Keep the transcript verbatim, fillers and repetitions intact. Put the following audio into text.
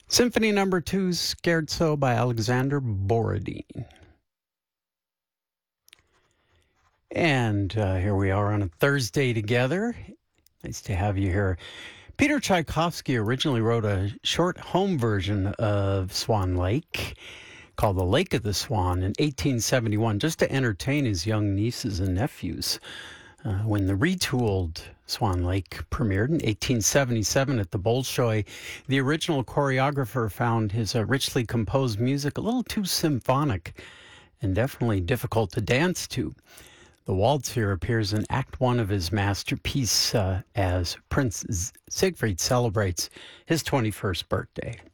Symphony Number Two, Scared So by Alexander Borodin. And uh, here we are on a Thursday together. Nice to have you here. Peter Tchaikovsky originally wrote a short home version of Swan Lake called The Lake of the Swan in eighteen seventy-one, just to entertain his young nieces and nephews. Uh, when the retooled Swan Lake premiered in eighteen seventy-seven at the Bolshoi, the original choreographer found his uh, richly composed music a little too symphonic and definitely difficult to dance to. The waltz here appears in Act One of his masterpiece uh, as Prince Siegfried celebrates his twenty-first birthday.